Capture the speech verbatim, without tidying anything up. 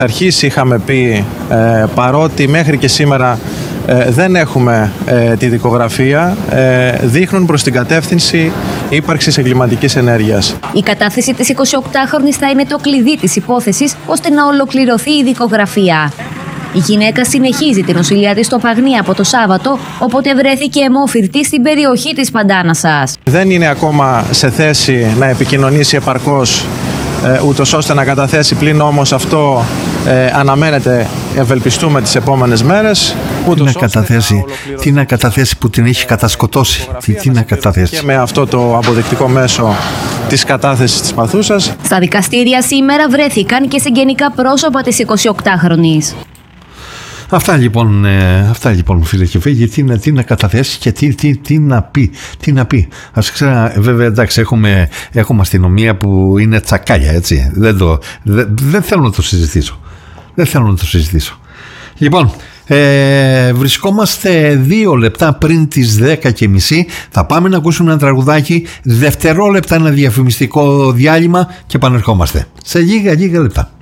Αρχής είχαμε πει, ε, παρότι μέχρι και σήμερα ε, δεν έχουμε ε, τη δικογραφία, ε, δείχνουν προς την κατεύθυνση ύπαρξης εγκληματικής ενέργειας. Η κατάθεση της εικοσιοκτάχρονης θα είναι το κλειδί της υπόθεσης ώστε να ολοκληρωθεί η δικογραφία. Η γυναίκα συνεχίζει την νοσηλεία της στο Παγνί από το Σάββατο, όποτε βρέθηκε αιμόφυρτη στην περιοχή της Παντάνασας. Δεν είναι ακόμα σε θέση να επικοινωνήσει επαρκώς, ε, ούτως ώστε να καταθέσει, πλην όμως αυτό ε, αναμένεται, ευελπιστούμε, τις επόμενες μέρες. Τι να καταθέσει, να τι να καταθέσει που την έχει κατασκοτώσει, τι, τι να καταθέσει. Και με αυτό το αποδεικτικό μέσο της κατάθεσης της παθούσας. Στα δικαστήρια σήμερα βρέθηκαν και συγγενικά πρόσωπα της εικοσιοκτάχρονης. Αυτά λοιπόν, ε, αυτά λοιπόν φίλε και φίλοι, τι να, τι να καταθέσει και τι, τι, τι να πει, τι να πει. Ας ξέρα, βέβαια εντάξει, έχουμε, έχουμε αστυνομία που είναι τσακάλια, έτσι, δεν, το, δεν, δεν θέλω να το συζητήσω, δεν θέλω να το συζητήσω. Λοιπόν, ε, βρισκόμαστε δύο λεπτά πριν τις δέκα και μισή, θα πάμε να ακούσουμε ένα τραγουδάκι, δευτερόλεπτα ένα διαφημιστικό διάλειμμα και επανερχόμαστε σε λίγα λίγα λεπτά.